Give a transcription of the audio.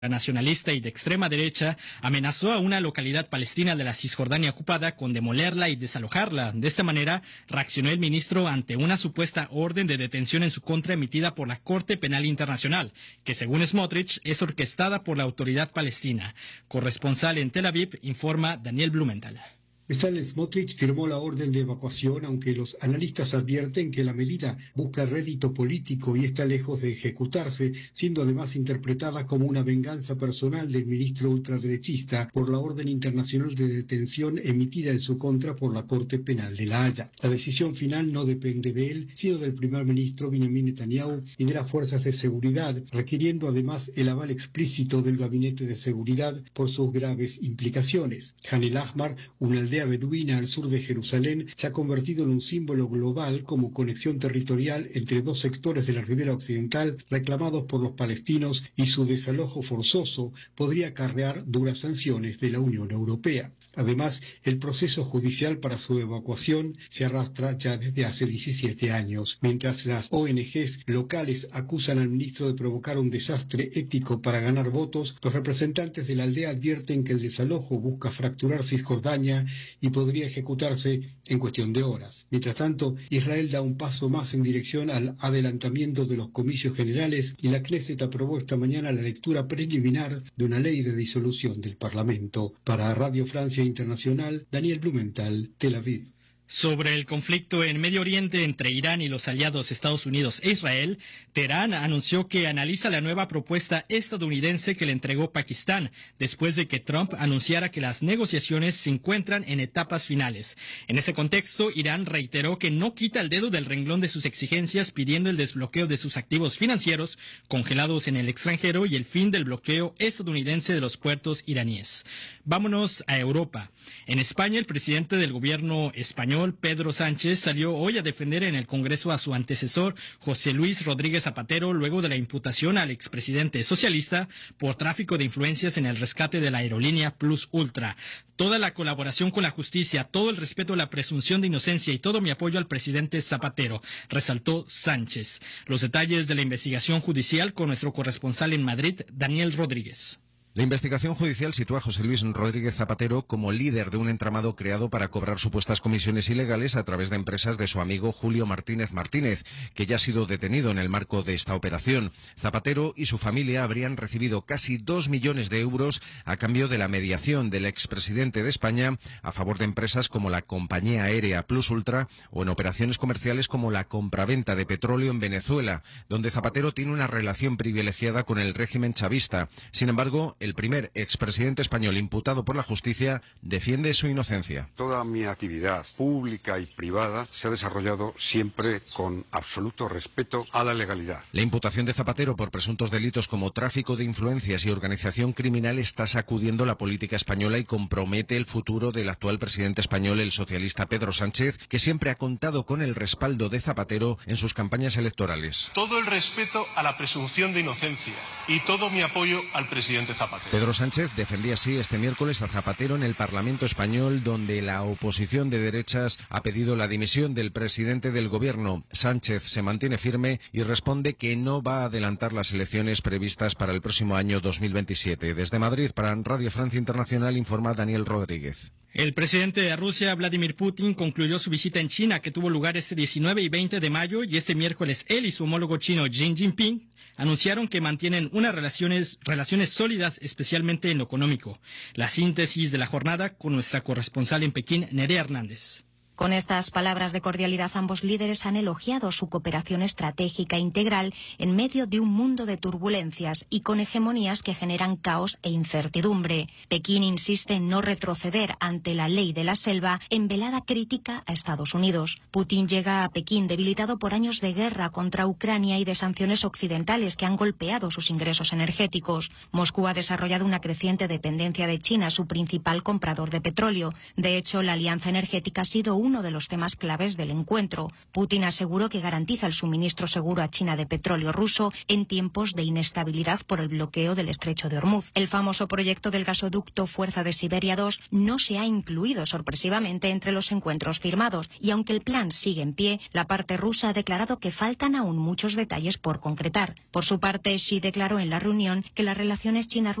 nacionalista y de extrema derecha amenazó a una localidad palestina de la Cisjordania ocupada con demolerla y desalojarla. De esta manera, reaccionó el ministro ante una supuesta orden de detención en su contra emitida por la Corte Penal Internacional, que según Smotrich es orquestada por la autoridad palestina. Corresponsal en Tel Aviv, informa Daniel Blumenthal. Bezalel Smotrich firmó la orden de evacuación, aunque los analistas advierten que la medida busca rédito político y está lejos de ejecutarse, siendo además interpretada como una venganza personal del ministro ultraderechista por la orden internacional de detención emitida en su contra por la Corte Penal de La Haya. La decisión final no depende de él, sino del primer ministro Benjamin Netanyahu y de las fuerzas de seguridad, requiriendo además el aval explícito del Gabinete de Seguridad por sus graves implicaciones. Khan el-Ahmar, una aldea beduina al sur de Jerusalén, se ha convertido en un símbolo global como conexión territorial entre dos sectores de la ribera occidental reclamados por los palestinos, y su desalojo forzoso podría acarrear duras sanciones de la Unión Europea. Además, el proceso judicial para su evacuación se arrastra ya desde hace 17 años. Mientras las ONGs locales acusan al ministro de provocar un desastre ético para ganar votos, los representantes de la aldea advierten que el desalojo busca fracturar Cisjordania y podría ejecutarse en cuestión de horas. Mientras tanto, Israel da un paso más en dirección al adelantamiento de los comicios generales y la Knesset aprobó esta mañana la lectura preliminar de una ley de disolución del Parlamento. Para Radio Francia Internacional, Daniel Blumenthal, Tel Aviv. Sobre el conflicto en Medio Oriente entre Irán y los aliados Estados Unidos e Israel, Teherán anunció que analiza la nueva propuesta estadounidense que le entregó Pakistán, después de que Trump anunciara que las negociaciones se encuentran en etapas finales. En ese contexto, Irán reiteró que no quita el dedo del renglón de sus exigencias, pidiendo el desbloqueo de sus activos financieros congelados en el extranjero y el fin del bloqueo estadounidense de los puertos iraníes. Vámonos a Europa. En España, el presidente del gobierno español, Pedro Sánchez, salió hoy a defender en el Congreso a su antecesor, José Luis Rodríguez Zapatero, luego de la imputación al expresidente socialista por tráfico de influencias en el rescate de la aerolínea Plus Ultra. Toda la colaboración con la justicia, todo el respeto a la presunción de inocencia y todo mi apoyo al presidente Zapatero, resaltó Sánchez. Los detalles de la investigación judicial con nuestro corresponsal en Madrid, Daniel Rodríguez. La investigación judicial sitúa a José Luis Rodríguez Zapatero como líder de un entramado creado para cobrar supuestas comisiones ilegales a través de empresas de su amigo Julio Martínez Martínez, que ya ha sido detenido en el marco de esta operación. Zapatero y su familia habrían recibido casi 2 millones de euros a cambio de la mediación del expresidente de España a favor de empresas como la compañía aérea Plus Ultra o en operaciones comerciales como la compraventa de petróleo en Venezuela, donde Zapatero tiene una relación privilegiada con el régimen chavista. Sin embargo, el primer expresidente español imputado por la justicia defiende su inocencia. Toda mi actividad pública y privada se ha desarrollado siempre con absoluto respeto a la legalidad. La imputación de Zapatero por presuntos delitos como tráfico de influencias y organización criminal está sacudiendo la política española y compromete el futuro del actual presidente español, el socialista Pedro Sánchez, que siempre ha contado con el respaldo de Zapatero en sus campañas electorales. Todo el respeto a la presunción de inocencia y todo mi apoyo al presidente Zapatero. Pedro Sánchez defendía así este miércoles a Zapatero en el Parlamento español, donde la oposición de derechas ha pedido la dimisión del presidente del gobierno. Sánchez se mantiene firme y responde que no va a adelantar las elecciones previstas para el próximo año 2027. Desde Madrid, para Radio Francia Internacional, informa Daniel Rodríguez. El presidente de Rusia, Vladimir Putin, concluyó su visita en China, que tuvo lugar este 19 y 20 de mayo, y este miércoles él y su homólogo chino Xi Jinping anunciaron que mantienen unas relaciones sólidas, especialmente en lo económico. La síntesis de la jornada con nuestra corresponsal en Pekín, Nerea Hernández. Con estas palabras de cordialidad, ambos líderes han elogiado su cooperación estratégica integral en medio de un mundo de turbulencias y con hegemonías que generan caos e incertidumbre. Pekín insiste en no retroceder ante la ley de la selva, en velada crítica a Estados Unidos. Putin llega a Pekín debilitado por años de guerra contra Ucrania y de sanciones occidentales que han golpeado sus ingresos energéticos. Moscú ha desarrollado una creciente dependencia de China, su principal comprador de petróleo. De hecho, la alianza energética ha sido uno de los temas claves del encuentro. Putin aseguró que garantiza el suministro seguro a China de petróleo ruso en tiempos de inestabilidad por el bloqueo del estrecho de Hormuz. El famoso proyecto del gasoducto Fuerza de Siberia 2 no se ha incluido sorpresivamente entre los encuentros firmados y aunque el plan sigue en pie, la parte rusa ha declarado que faltan aún muchos detalles por concretar. Por su parte, Xi declaró en la reunión que las relaciones chinas